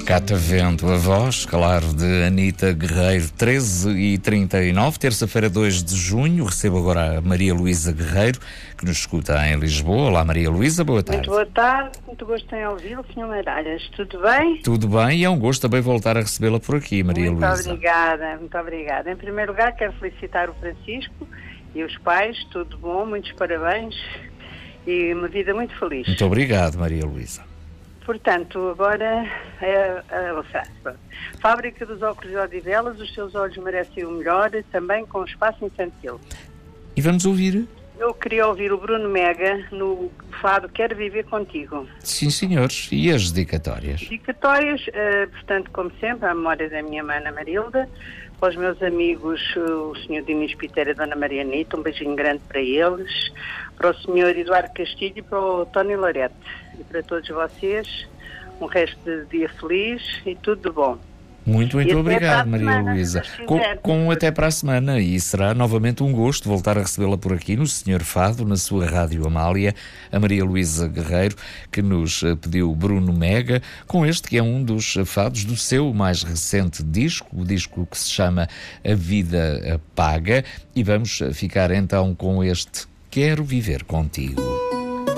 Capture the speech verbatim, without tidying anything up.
Catavento, a voz, claro, de Anita Guerreiro, treze e trinta e nove, terça-feira, dois de junho. Recebo agora a Maria Luísa Guerreiro, que nos escuta em Lisboa. Olá, Maria Luísa, boa tarde. Muito boa tarde, muito gosto em ouvi-lo, senhor Meiralhas. Tudo bem? Tudo bem, e é um gosto também voltar a recebê-la por aqui, Maria muito Luísa. Muito obrigada, muito obrigada. Em primeiro lugar, quero felicitar o Francisco e os pais, tudo bom, muitos parabéns e uma vida muito feliz. Muito obrigado, Maria Luísa. Portanto, agora é a frase. Fábrica dos óculos de Odivelas, os seus olhos merecem o melhor, também com espaço infantil. E vamos ouvir? Eu queria ouvir o Bruno Mega no fado Quero Viver Contigo. Sim, senhores. E as dedicatórias? Dedicatórias, uh, portanto, como sempre, à memória da minha mãe Ana Marilda, para os meus amigos, o senhor Dinis Piteira e a Dona Maria Nita, um beijinho grande para eles, para o senhor Eduardo Castilho e para o Tony Lorete. E para todos vocês, um resto de dia feliz e tudo de bom. Muito, muito obrigado, Maria Luísa. Com, com até para a semana, e será novamente um gosto voltar a recebê-la por aqui no Senhor Fado, na sua Rádio Amália, a Maria Luísa Guerreiro, que nos pediu Bruno Mega, com este que é um dos fados do seu mais recente disco, o disco que se chama A Vida Paga, e vamos ficar então com este Quero Viver Contigo.